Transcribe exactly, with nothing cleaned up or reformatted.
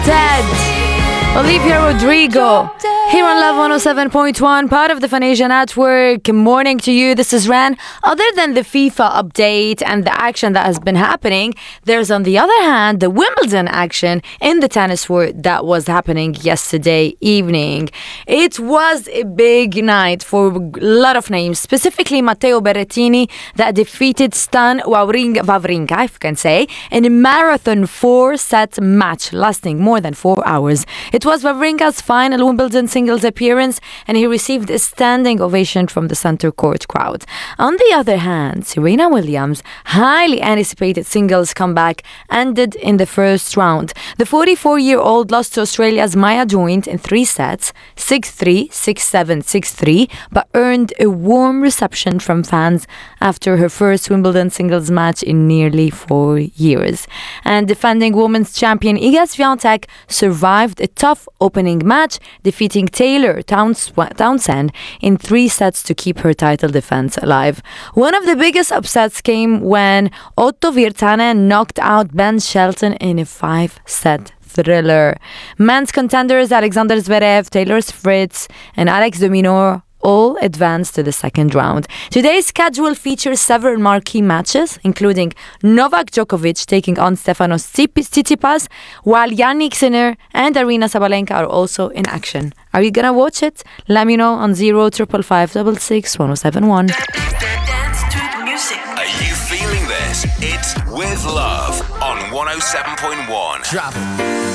Dead. Olivia Rodrigo. Here on Love one oh seven point one, part of the Fanasia Network. Good morning to you. This is Ran. Other than the FIFA update and the action that has been happening, there's on the other hand the Wimbledon action in the tennis world that was happening yesterday evening. It was a big night for a lot of names, specifically Matteo Berrettini that defeated Stan Wawrinka, Wawrinka, if I can say, in a marathon four-set match lasting more than four hours. It was Wawrinka's final Wimbledon singles appearance, and he received a standing ovation from the center court crowd. On the other hand, Serena Williams' highly anticipated singles comeback ended in the first round. The forty-four-year-old lost to Australia's Maya Joint in three sets, six three, six seven, six three, but earned a warm reception from fans after her first Wimbledon singles match in nearly four years. And defending women's champion Iga Swiatek survived a tough opening match, defeating Taylor Towns- Townsend in three sets to keep her title defense alive. One of the biggest upsets came when Otto Virtanen knocked out Ben Shelton in a five-set thriller. Men's contenders Alexander Zverev, Taylor Fritz, and Alex de Minaur all advanced to the second round. Today's schedule features several marquee matches, including Novak Djokovic taking on Stefanos Tsitsipas, while Yannick Sinner and Aryna Sabalenka are also in action. Are you gonna watch it? Let me know on zero triple five double six one oh seven one. Dance to the music. Are you feeling this? It's With Love on one oh seven point one. Drop it.